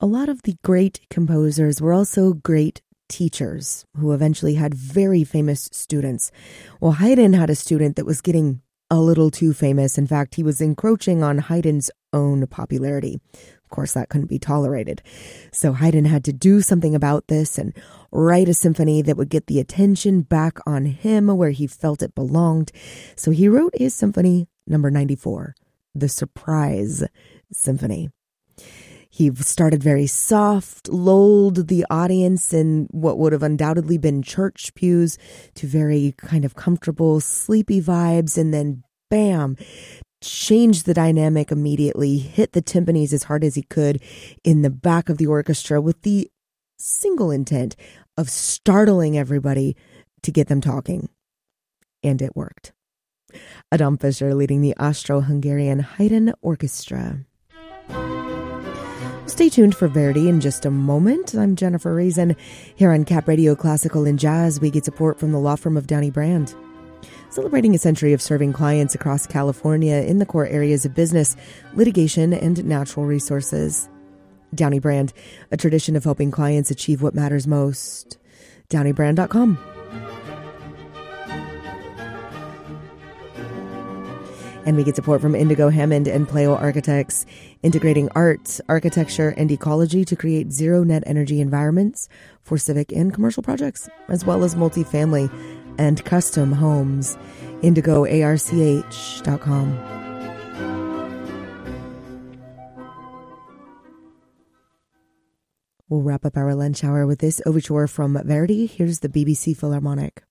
A lot of the great composers were also great teachers who eventually had very famous students. Well, Haydn had a student that was getting a little too famous. In fact, he was encroaching on Haydn's own popularity. Of course, that couldn't be tolerated. So Haydn had to do something about this and write a symphony that would get the attention back on him where he felt it belonged. So he wrote his symphony number 94, the Surprise Symphony. He started very soft, lulled the audience in what would have undoubtedly been church pews to very kind of comfortable, sleepy vibes, and then bam, changed the dynamic immediately, hit the timpanis as hard as he could in the back of the orchestra with the single intent of startling everybody to get them talking. And it worked. Adam Fischer leading the Austro-Hungarian Haydn Orchestra. Stay tuned for Verdi in just a moment. I'm Jennifer Reason. Here on Cap Radio Classical and Jazz, we get support from the law firm of Downey Brand. Celebrating a century of serving clients across California in the core areas of business, litigation, and natural resources. Downey Brand, a tradition of helping clients achieve what matters most. DowneyBrand.com. And we get support from Indigo Hammond and Pleo Architects, integrating art, architecture, and ecology to create zero net energy environments for civic and commercial projects, as well as multifamily and custom homes. IndigoARCH.com. We'll wrap up our lunch hour with this overture from Verdi. Here's the BBC Philharmonic.